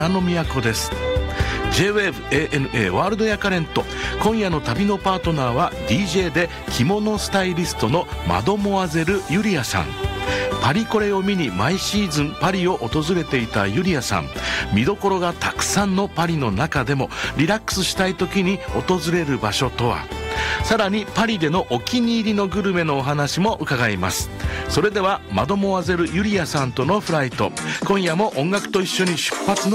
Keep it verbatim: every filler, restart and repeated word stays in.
あの都です。 ジェイウェーブ エーエヌエー ワールドヤカレント、今夜の旅のパートナーは ディージェー で着物スタイリストのマドモアゼルユリアさん。パリコレを見に毎シーズンパリを訪れていたユリアさん、見どころがたくさんのパリの中でもリラックスしたい時に訪れる場所とは。さらにパリでのお気に入りのグルメのお話も伺います。それではマドモアゼルユリアさんとのフライト、今夜も音楽と一緒に出発の